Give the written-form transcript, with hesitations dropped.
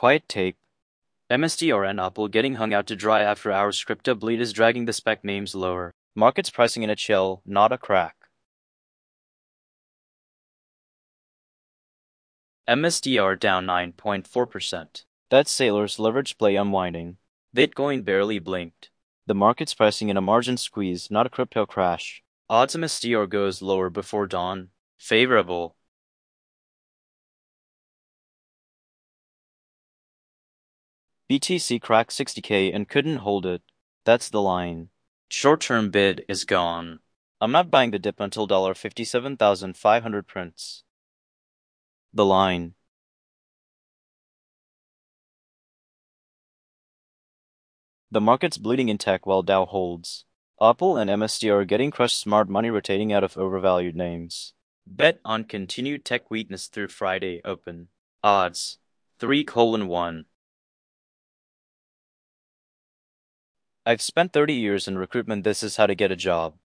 Quiet tape. MSTR and Apple getting hung out to dry after hours. Crypto bleed is dragging the spec names lower. Markets pricing in a chill, not a crack. MSTR down 9.4%. That's Sailor's leverage play unwinding. Bitcoin barely blinked. The market's pricing in a margin squeeze, not a crypto crash. Odds MSTR goes lower before dawn. Favorable. BTC cracked 60K and couldn't hold it. That's the line. Short-term bid is gone. I'm not buying the dip until $57,500 prints. The line. The market's bleeding in tech while Dow holds. Apple and MSTR are getting crushed. Smart money rotating out of overvalued names. Bet on continued tech weakness through Friday open. Odds 3:1. I've spent 30 years in recruitment. This is how to get a job.